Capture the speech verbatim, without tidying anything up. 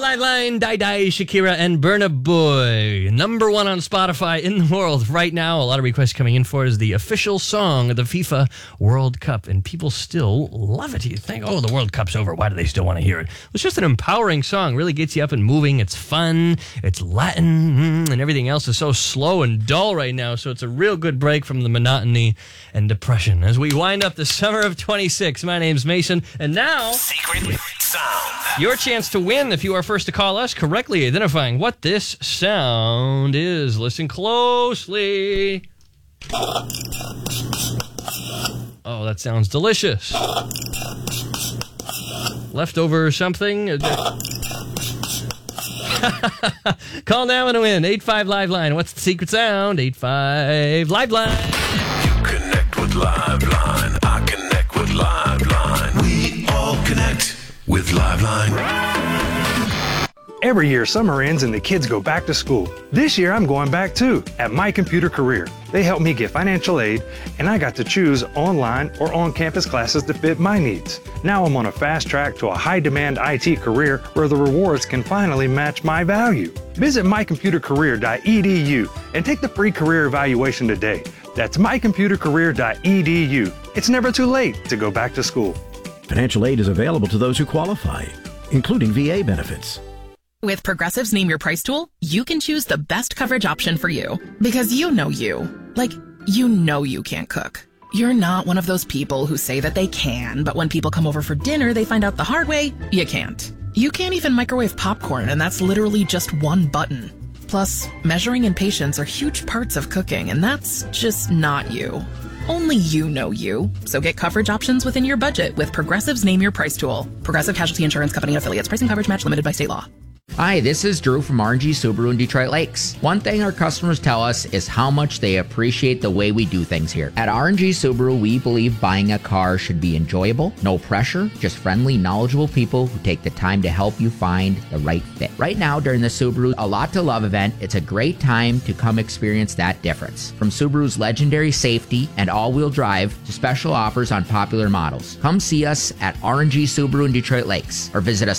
Liveline, Die Die, Shakira, and Burna Boy. Number one on Spotify in the world right now. A lot of requests coming in for it is the official song of the FIFA World Cup, and people still love it. You think, oh, the World Cup's over. Why do they still want to hear it? It's just an empowering song. Really gets you up and moving. It's fun. It's Latin, and everything else is so slow and dull right now, so it's a real good break from the monotony and depression. As we wind up the summer of twenty-six, my name's Mason, and now... Secret Sound. Your chance to win if you are first to call us, correctly identifying what this sound is. Listen closely. Oh, that sounds delicious. Leftover something? Call now and win. eight five Liveline. What's the secret sound? eight five Liveline. You connect with Liveline. I connect with Liveline. We all connect with Liveline. Every year, summer ends and the kids go back to school. This year, I'm going back too, at My Computer Career. They helped me get financial aid, and I got to choose online or on-campus classes to fit my needs. Now I'm on a fast track to a high-demand I T career where the rewards can finally match my value. Visit my computer career dot e d u and take the free career evaluation today. That's my computer career dot e d u. It's never too late to go back to school. Financial aid is available to those who qualify, including V A benefits. With Progressive's Name Your Price tool, you can choose the best coverage option for you. Because you know you. Like, you know you can't cook. You're not one of those people who say that they can, but when people come over for dinner, they find out the hard way, you can't. You can't even microwave popcorn, and that's literally just one button. Plus, measuring and patience are huge parts of cooking, and that's just not you. Only you know you. So get coverage options within your budget with Progressive's Name Your Price tool. Progressive Casualty Insurance Company and affiliates. Pricing coverage match limited by state law. Hi, this is Drew from R and G Subaru in Detroit Lakes. One thing our customers tell us is how much they appreciate the way we do things here. At R and G Subaru, we believe buying a car should be enjoyable, no pressure, just friendly, knowledgeable people who take the time to help you find the right fit. Right now, during the Subaru A Lot to Love event, it's a great time to come experience that difference. From Subaru's legendary safety and all-wheel drive to special offers on popular models. Come see us at R and G Subaru in Detroit Lakes or visit us